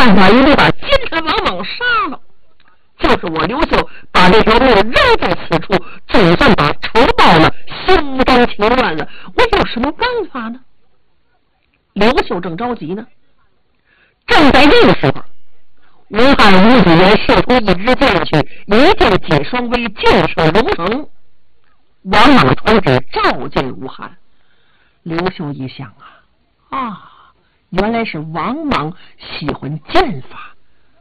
办法也得把奸臣王莽杀了。就是我刘秀把这条命扔在此处，总算把仇报了，心甘情愿了。我有什么办法呢？刘秀正着急呢。正在这个时候，吴汉吴子元射出一支箭去，一箭解双威，箭射龙城。王莽传旨召见吴汉。刘秀一想原来是王莽喜欢剑法。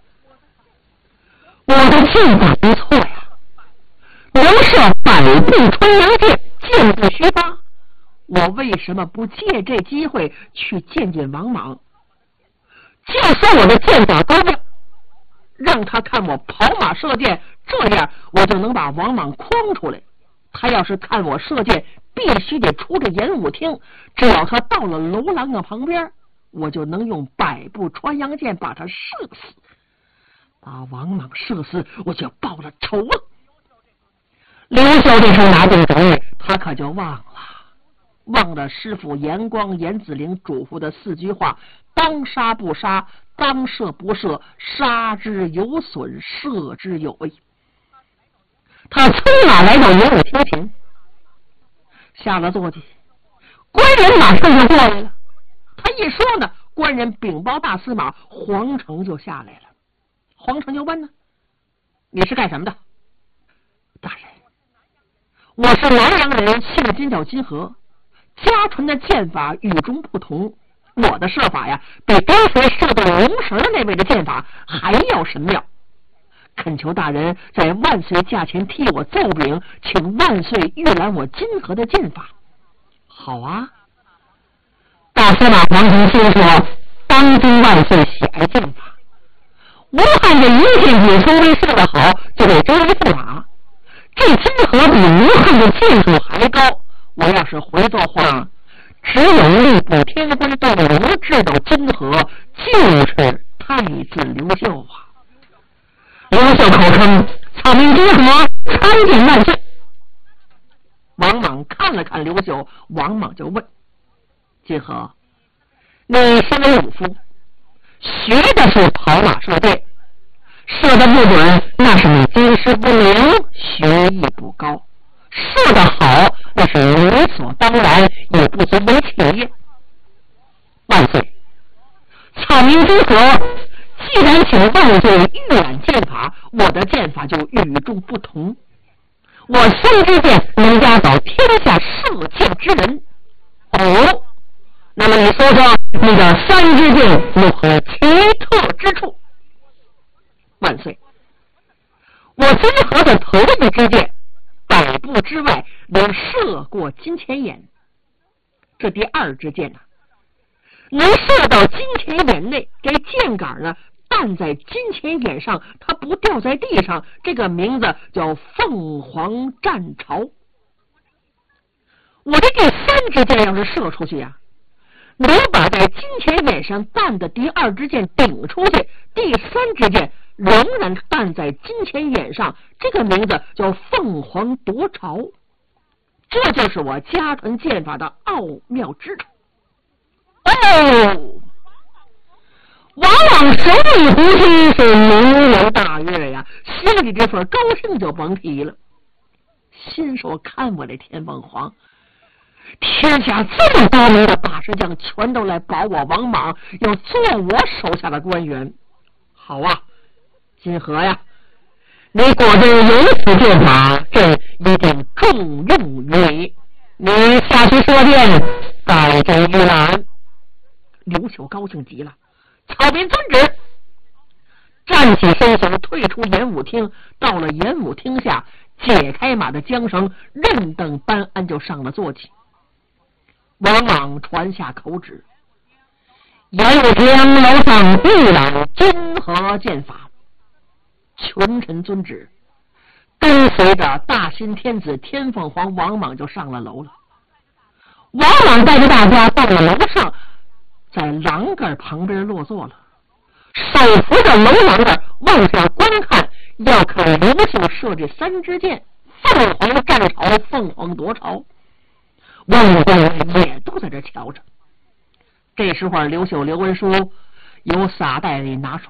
我的剑法不错呀，能射100步穿杨箭，箭不虚发。我为什么不借这机会去见见王莽？就说我的剑法高明，让他看我跑马射箭，这样我就能把王莽诓出来。他要是看我射箭，必须得出这演武厅，只要他到了楼廊的旁边，我就能用100步穿杨箭把他射死。把王莽射死，我就报了仇了。刘秀这时候拿定主意，他可就忘了师傅严光、严子陵嘱咐的4句话：当杀不杀，当射不射，杀之有损，射之有益。他匆马来到演武厅前，下了坐骑，官人马上就过来了。他一说呢，官人禀报大司马黄成就下来了。黄成就问呢：你是干什么的？大人，我是南阳人，姓金叫金河，家传的剑法与众不同。我的射法呀，比刚才射到龙绳那位的剑法还要神妙。恳求大人在万岁驾前替我奏禀，请万岁预览我金河的剑法。好啊。大司马黄成先说：当今万岁喜爱剑法，吴汉这一箭比双威射得好，就得周围驸马。这金河比吴汉的箭术还高，我要是回作皇，只有吏部天官窦罗知道金河就是太子刘秀啊。刘秀口称：草民金河参见万岁。王莽看了看刘秀，王莽就问：金河，你身为武夫，学的是跑马射箭，射的不准，那是你经师不灵，学艺不高；射的好，那是理所当然，也不足为奇。万岁，草民金河既然请万岁预览剑法，我的剑法就与众不同。我先知剑能压倒天下射箭之人。哦，那么你说说你的3支箭有何奇特之处？万岁，我金河的头1支箭100步之外能射过金钱眼，这第2支箭能射到金钱眼内，这箭杆呢弹在金钱眼上，它不掉在地上，这个名字叫凤凰战巢。我这第3支箭要是射出去能把在金钱眼上弹的第2支箭顶出去，第3支箭仍然弹在金钱眼上，这个名字叫凤凰夺巢。这就是我家传剑法的奥妙之处。王莽手里呼吸是名扬大悦呀，心里这份高兴就甭提了。心说：看我这天凤凰，天下这么高明的把式将全都来保我王莽，要做我手下的官员。好啊，金河呀，你果真有此剑法，朕一定重用于你。你下去射箭，待朕预览。刘秀高兴极了，草民遵旨。站起身形，退出演武厅，到了演武厅下，解开马的缰绳，任等班安就上了坐骑。王莽传下口旨，演武厅楼上预览金河剑法。群臣遵旨，跟随着大新天子天凤凰王莽就上了楼了。王莽带着大家到了楼上，在栏杆旁边落座了，手扶着楼栏杆往下观看，要看刘秀射这3支箭，凤凰战巢，凤凰夺巢。文武官员也都在这瞧着。这时候刘秀刘文书由撒袋里拿出